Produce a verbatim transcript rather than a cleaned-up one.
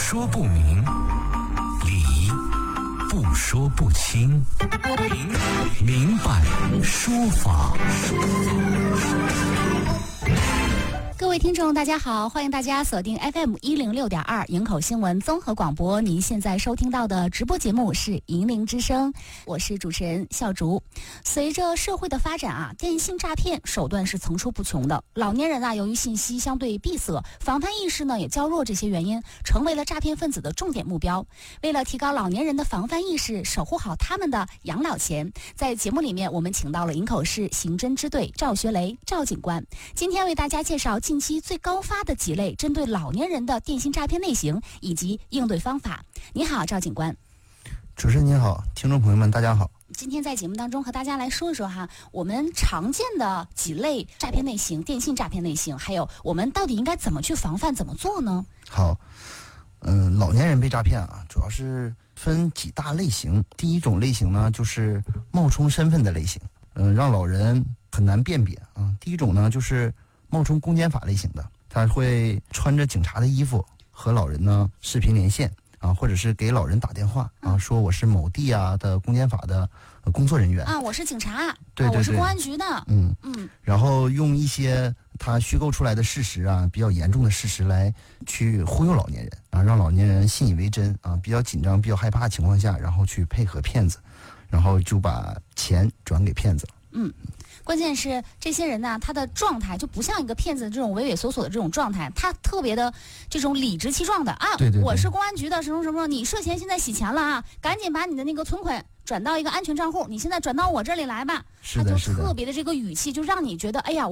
说不明，理不说不清，明明白说法。 各位听众大家好，欢迎大家锁定 F M 一零六点二营口新闻综合广播。您现在收听到的直播节目是银铃之声，我是主持人笑竹。随着社会的发展啊，电信诈骗手段是层出不穷的。老年人啊，由于信息相对闭塞，防范意识呢也较弱，这些原因成为了诈骗分子的重点目标。为了提高老年人的防范意识，守护好他们的养老钱，在节目里面我们请到了营口市刑侦支队赵学雷赵警官，今天为大家介绍近期最高发的几类针对老年人的电信诈骗类型以及应对方法。你好，赵警官。 主持人您好，听众朋友们大家好。 今天在节目当中和大家来说一说哈，我们常见的几类诈骗类型，电信诈骗类型，还有我们到底应该怎么去防范，怎么做呢？ 好，嗯、呃，老年人被诈骗啊，主要是分几大类型。第一种类型呢，就是冒充身份的类型，嗯、呃，让老人很难辨别啊。第一种呢，就是冒充公检法类型的，他会穿着警察的衣服和老人呢视频连线啊，或者是给老人打电话啊， 嗯、 说我是某地啊的公检法的、呃、工作人员啊，我是警察， 对对对、 啊，我是公安局的， 嗯嗯， 然后用一些他虚构出来的事实啊，比较严重的事实来去忽悠老年人啊，让老年人信以为真啊，比较紧张、比较害怕的情况下，然后去配合骗子，然后就把钱转给骗子了。 嗯。关键是这些人呢，他的状态就不像一个骗子这种畏畏缩缩的这种状态，他特别的这种理直气壮的啊， 对对对， 我是公安局的什么什么，你涉嫌现在洗钱了啊，赶紧把你的那个存款转到一个安全账户，你现在转到我这里来吧， 是的， 他就特别的这个语气，就让你觉得哎呀。